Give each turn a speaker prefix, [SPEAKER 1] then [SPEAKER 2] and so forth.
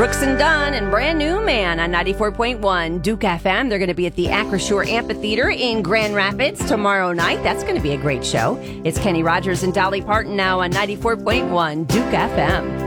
[SPEAKER 1] Brooks and Dunn and Brand New Man on 94.1 Duke FM. They're going to be at the Acrisure Amphitheater in Grand Rapids tomorrow night. That's going to be a great show. It's Kenny Rogers and Dolly Parton now on 94.1 Duke FM.